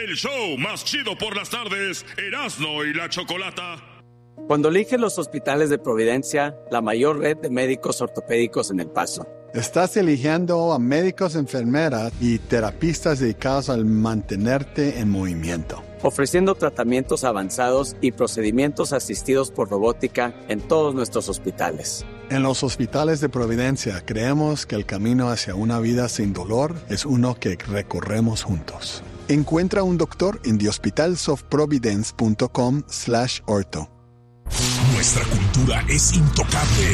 El show más chido por las tardes, Erasmo y la Chocolata. Cuando eliges los hospitales de Providencia, la mayor red de médicos ortopédicos en El Paso. Estás eligiendo a médicos, enfermeras y terapistas dedicados al mantenerte en movimiento. Ofreciendo tratamientos avanzados y procedimientos asistidos por robótica en todos nuestros hospitales. En los hospitales de Providencia creemos que el camino hacia una vida sin dolor es uno que recorremos juntos. Encuentra un doctor en thehospitalsofprovidence.com/ortho. Nuestra cultura es intocable.